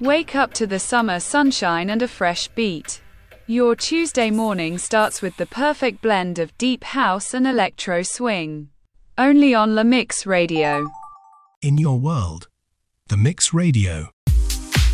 Wake up to the summer sunshine and a fresh beat. Your Tuesday morning starts with the perfect blend of deep house and electro swing. Only on La Mix Radio. In your world, The Mix Radio.